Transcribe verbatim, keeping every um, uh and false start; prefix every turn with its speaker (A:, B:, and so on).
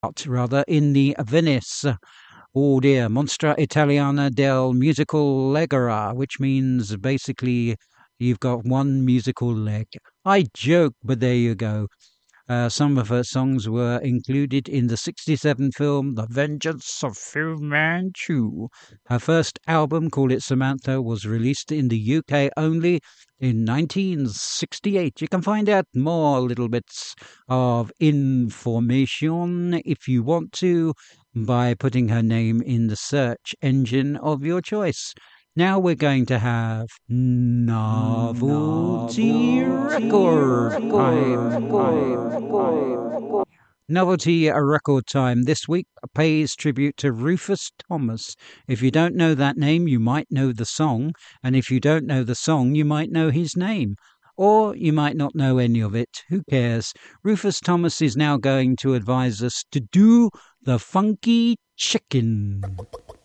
A: rather, in the Venice. Oh dear, Monstra Italiana del Musical Legera, which means basically you've got one musical leg. I joke, but there you go. Uh, some of her songs were included in the sixty-seven film The Vengeance of Fu Manchu. Her first album, Call It Samantha, was released in the U K only in nineteen sixty-eight. You can find out more little bits of information if you want to by putting her name in the search engine of your choice. Now we're going to have Novelty Record Time. Novelty Record Time this week pays tribute to Rufus Thomas. If you don't know that name, you might know the song, and if you don't know the song, you might know his name. Or you might not know any of it. Who cares? Rufus Thomas is now going to advise us to do the funky chicken.